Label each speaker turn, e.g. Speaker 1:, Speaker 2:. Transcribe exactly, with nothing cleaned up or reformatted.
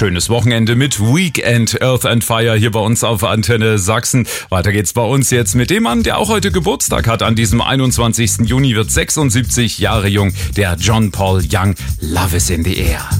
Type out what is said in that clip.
Speaker 1: schönes Wochenende mit Weekend Earth and Fire hier bei uns auf Antenne Sachsen. Weiter geht's bei uns jetzt mit dem Mann, der auch heute Geburtstag hat. An diesem einundzwanzigsten Juni wird sechsundsiebzig Jahre jung, der John Paul Young. Love is in the air.